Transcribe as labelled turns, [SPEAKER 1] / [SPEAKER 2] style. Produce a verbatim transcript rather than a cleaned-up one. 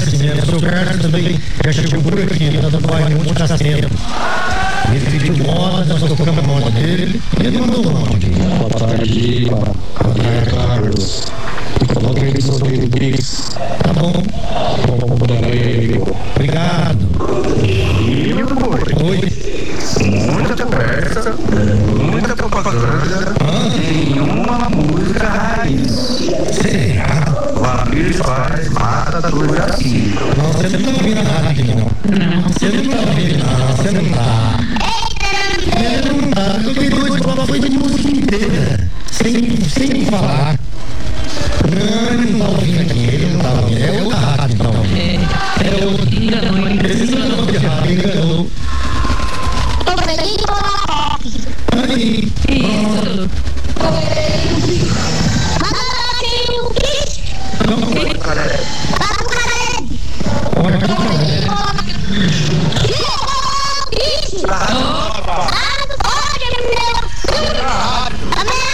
[SPEAKER 1] agradecimento. O seu Carlos também já chegou por aqui, dando pai muito cacete. Ele pediu moda, nós tocamos a moda dele. Ele mandou um áudio.
[SPEAKER 2] Boa tarde, André Carlos. Coloca aí no sorteio do Pix.
[SPEAKER 1] Tá bom.
[SPEAKER 2] Vamos aí, amigo.
[SPEAKER 1] Obrigado. Oi.
[SPEAKER 3] Muita conversa, muita propaganda, nenhuma música raiz.
[SPEAKER 1] Será?
[SPEAKER 3] O Ramires faz, mata tudo assim.
[SPEAKER 1] Não, você não tá ouvindo a rádio aqui, não. Você não tá ouvindo, não. Você não tá. Você não tá. Eu toquei dois blocos de música inteira. Sem, sem falar. Não, ele não tá